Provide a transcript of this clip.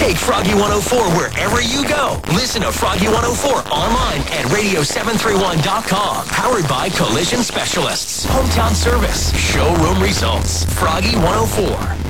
Take Froggy 104 wherever you go. Listen to Froggy 104 online at radio731.com. Powered by Collision Specialists. Hometown service. Showroom results. Froggy 104.